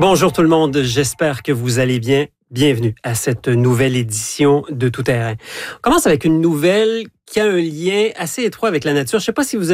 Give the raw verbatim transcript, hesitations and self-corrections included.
Bonjour tout le monde, j'espère que vous allez bien. Bienvenue à cette nouvelle édition de Tout Terrain. On commence avec une nouvelle qui a un lien assez étroit avec la nature. Je ne sais pas si vous